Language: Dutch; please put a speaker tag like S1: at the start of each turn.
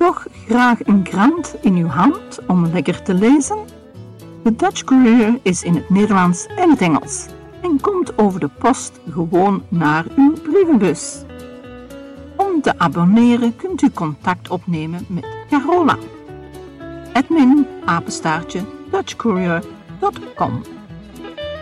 S1: toch graag een krant in uw hand om lekker te lezen? De Dutch Courier is in het Nederlands en het Engels en komt over de post gewoon naar uw brievenbus. Om te abonneren kunt u contact opnemen met Carola. @dutchcourier.com